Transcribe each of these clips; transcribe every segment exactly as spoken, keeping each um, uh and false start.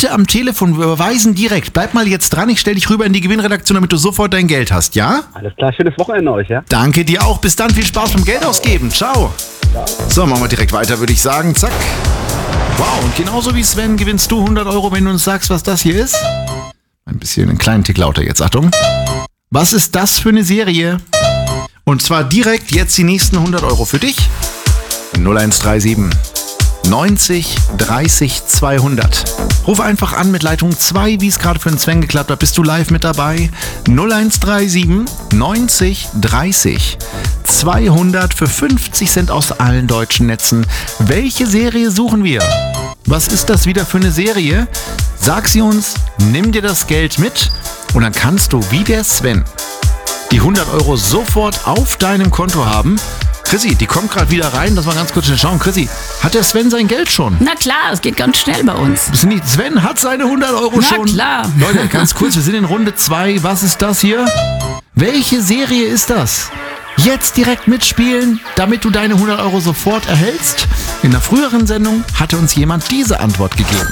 bitte am Telefon, wir überweisen direkt. Bleib mal jetzt dran, ich stelle dich rüber in die Gewinnredaktion, damit du sofort dein Geld hast, ja? Alles klar, schönes Wochenende euch, ja? Danke dir auch, bis dann, viel Spaß beim Geld ausgeben. Ciao. Ciao. So, machen wir direkt weiter, würde ich sagen. Zack. Wow, und genauso wie Sven gewinnst du hundert Euro, wenn du uns sagst, was das hier ist. Ein bisschen einen kleinen Tick lauter jetzt, Achtung. Was ist das für eine Serie? Und zwar direkt jetzt die nächsten hundert Euro für dich. null eins drei sieben neunzig dreißig zweihundert. Ruf einfach an mit Leitung zwei, wie es gerade für den Sven geklappt hat. Bist du live mit dabei? null eins drei sieben neunzig dreißig zweihundert für fünfzig Cent aus allen deutschen Netzen. Welche Serie suchen wir? Was ist das wieder für eine Serie? Sag sie uns, nimm dir das Geld mit und dann kannst du wie der Sven die hundert Euro sofort auf deinem Konto haben. Chrissy, die kommt gerade wieder rein. Lass mal ganz kurz schnell schauen. Chrissy, hat der Sven sein Geld schon? Na klar, es geht ganz schnell bei uns. Sven hat seine hundert Euro Na schon. Na klar. Leute, ganz kurz, wir sind in Runde zwei. Was ist das hier? Welche Serie ist das? Jetzt direkt mitspielen, damit du deine hundert Euro sofort erhältst. In der früheren Sendung hatte uns jemand diese Antwort gegeben.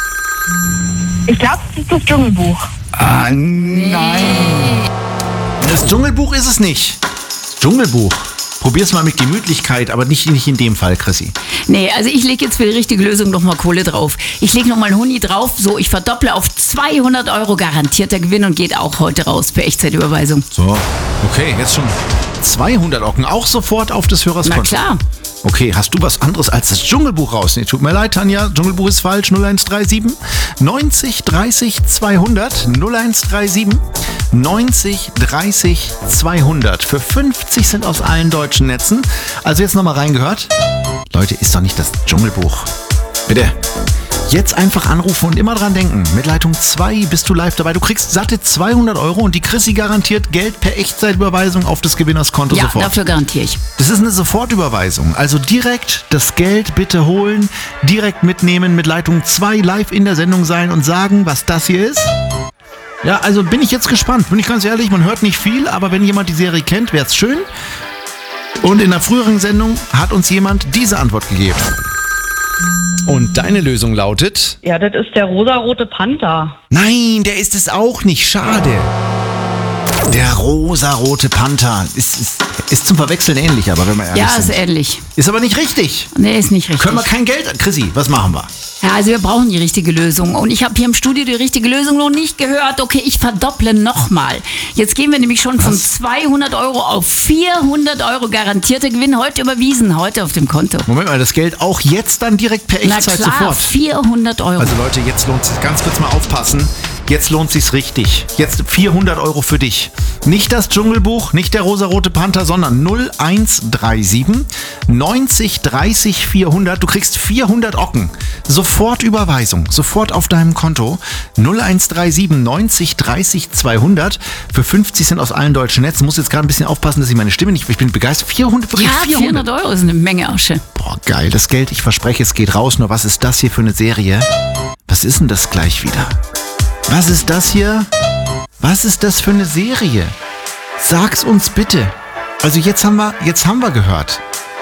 Ich glaube, das ist das Dschungelbuch. Ah, nein. Das Dschungelbuch ist es nicht. Das Dschungelbuch. Probier's mal mit Gemütlichkeit, aber nicht, nicht in dem Fall, Chrissy. Nee, also ich lege jetzt für die richtige Lösung nochmal Kohle drauf. Ich lege nochmal einen Huni drauf, so, ich verdopple auf zweihundert Euro garantierter Gewinn und geht auch heute raus per Echtzeitüberweisung. So, okay, jetzt schon zweihundert Ocken, auch sofort auf des Hörers Konto. Na klar. Okay, hast du was anderes als das Dschungelbuch raus? Nee, tut mir leid, Tanja, Dschungelbuch ist falsch. null eins drei sieben neunzig dreißig zweihundert null eins drei sieben neunzig dreißig zweihundert für fünfzig Cent aus allen deutschen Netzen. Also jetzt nochmal reingehört. Leute, ist doch nicht das Dschungelbuch. Bitte. Jetzt einfach anrufen und immer dran denken. Mit Leitung zwei bist du live dabei. Du kriegst satte zweihundert Euro und die Chrissy garantiert Geld per Echtzeitüberweisung auf des Gewinners Konto ja, sofort. Ja, dafür garantiere ich. Das ist eine Sofortüberweisung. Also direkt das Geld bitte holen, direkt mitnehmen, mit Leitung zwei live in der Sendung sein und sagen, was das hier ist. Ja, also bin ich jetzt gespannt. Bin ich ganz ehrlich, man hört nicht viel, aber wenn jemand die Serie kennt, wäre es schön. Und in der früheren Sendung hat uns jemand diese Antwort gegeben. Und deine Lösung lautet? Ja, das ist der rosarote Panther. Nein, der ist es auch nicht. Schade. Der rosarote Panther. Ist, ist, ist zum Verwechseln ähnlich, aber wenn wir ehrlich ja, sind. Ja, ist ähnlich. Ist aber nicht richtig. Nee, ist nicht richtig. Können wir kein Geld... Chrissy, was machen wir? Ja, also wir brauchen die richtige Lösung. Und ich habe hier im Studio die richtige Lösung noch nicht gehört. Okay, ich verdopple nochmal. Jetzt gehen wir nämlich schon was? von zweihundert Euro auf vierhundert Euro garantierter Gewinn. Heute überwiesen, heute auf dem Konto. Moment mal, das Geld auch jetzt dann direkt per Echtzeit Na klar, sofort. vierhundert Euro. Also Leute, jetzt lohnt es sich, ganz kurz mal aufpassen. Jetzt lohnt sich's richtig. Jetzt vierhundert Euro für dich. Nicht das Dschungelbuch, nicht der rosarote Panther, sondern null eins drei sieben neunzig dreißig vierhundert. Du kriegst vierhundert Ocken. Sofort Überweisung, sofort auf deinem Konto. null eins drei sieben neunzig dreißig zweihundert für fünfzig Cent aus allen deutschen Netzen. Muss jetzt gerade ein bisschen aufpassen, dass ich meine Stimme nicht... Ich bin begeistert. vierhundert, wirklich ja, vierhundert. vierhundert Euro ist eine Menge Asche. Boah, geil. Das Geld, ich verspreche, es geht raus. Nur was ist das hier für eine Serie? Was ist denn das gleich wieder? Was ist das hier? Was ist das für eine Serie? Sag's uns bitte. Also jetzt haben wir, jetzt haben wir gehört.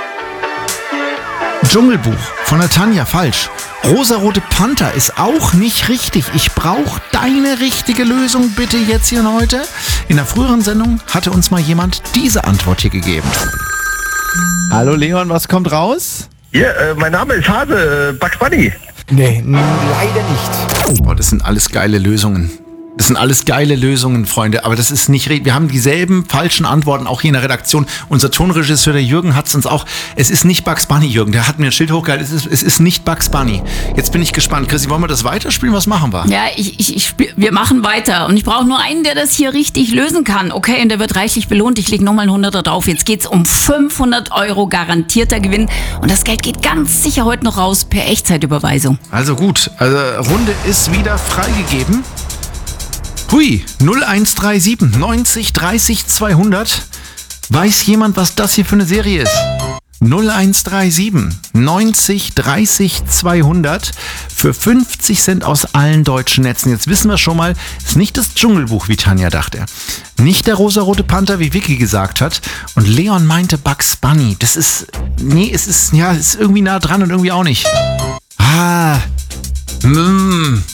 Dschungelbuch von der Tanja, falsch. Rosarote Panther ist auch nicht richtig. Ich brauche deine richtige Lösung bitte jetzt hier und heute. In der früheren Sendung hatte uns mal jemand diese Antwort hier gegeben. Hallo Leon, was kommt raus? Ja, äh, mein Name ist Hase, äh, Bugs Bunny. Nee, n- leider nicht. Boah, das sind alles geile Lösungen. Das sind alles geile Lösungen, Freunde, aber das ist nicht... Re- Wir haben dieselben falschen Antworten, auch hier in der Redaktion. Unser Tonregisseur, der Jürgen, hat es uns auch... Es ist nicht Bugs Bunny, Jürgen, der hat mir ein Schild hochgehalten. Es ist, es ist nicht Bugs Bunny. Jetzt bin ich gespannt. Chrissy, wollen wir das weiterspielen? Was machen wir? Ja, ich, ich, ich spiel, wir machen weiter. Und ich brauche nur einen, der das hier richtig lösen kann. Okay, und der wird reichlich belohnt. Ich lege nochmal ein Hunderter drauf. Jetzt geht's um fünfhundert Euro garantierter Gewinn. Und das Geld geht ganz sicher heute noch raus per Echtzeitüberweisung. Also gut, also Runde ist wieder freigegeben. Hui, null eins drei sieben neunzig dreißig zweihundert. Weiß jemand, was das hier für eine Serie ist? null eins drei sieben neunzig dreißig zweihundert für fünfzig Cent aus allen deutschen Netzen. Jetzt wissen wir schon mal, ist nicht das Dschungelbuch, wie Tanja dachte. Nicht der rosarote Panther, wie Vicky gesagt hat. Und Leon meinte Bugs Bunny. Das ist, nee, es ist, ja, es ist irgendwie nah dran und irgendwie auch nicht. Ah, mm.